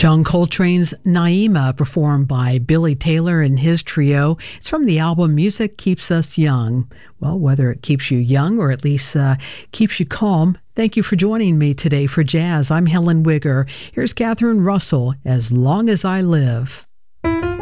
John Coltrane's Naima, performed by Billy Taylor and his trio. It's from the album Music Keeps Us Young. Well, whether it keeps you young or at least keeps you calm, thank you for joining me today for Jazz. I'm Helen Wigger. Here's Catherine Russell, As Long as I Live.